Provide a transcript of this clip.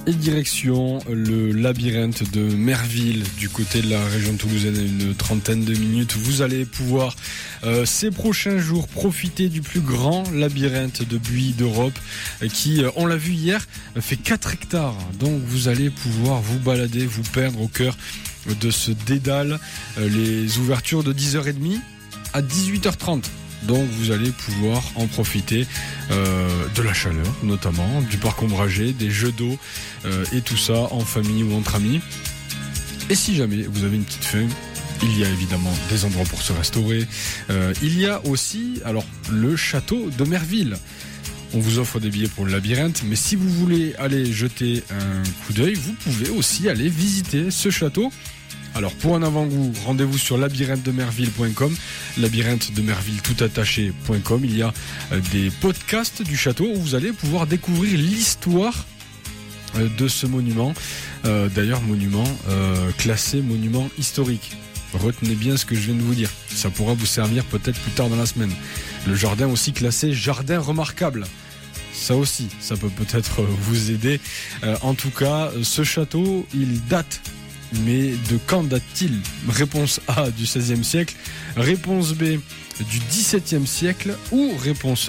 Et direction le labyrinthe de Merville, du côté de la région toulousaine, à une trentaine de minutes. Vous allez pouvoir, ces prochains jours, profiter du plus grand labyrinthe de buis d'Europe, qui, on l'a vu hier, fait 4 hectares. Donc vous allez pouvoir vous balader, vous perdre au cœur de ce dédale. Les ouvertures de 10h30 à 18h30. Donc vous allez pouvoir en profiter de la chaleur notamment, du parc ombragé, des jeux d'eau et tout ça en famille ou entre amis. Et si jamais vous avez une petite faim, il y a évidemment des endroits pour se restaurer. Il y a aussi le château de Merville. On vous offre des billets pour le labyrinthe, mais si vous voulez aller jeter un coup d'œil, vous pouvez aussi aller visiter ce château. Alors pour un avant-goût, rendez-vous sur labyrinthe-de-merville.com, labyrinthe-de-merville-toutattaché.com. Il y a des podcasts du château où vous allez pouvoir découvrir l'histoire de ce monument. D'ailleurs, monument classé monument historique. Retenez bien ce que je viens de vous dire. Ça pourra vous servir peut-être plus tard dans la semaine. Le jardin aussi classé jardin remarquable. Ça aussi, ça peut peut-être vous aider. En tout cas, ce château, il date. Mais de quand date-t-il ? Réponse A, du XVIe siècle. Réponse B, du XVIIe siècle. Ou réponse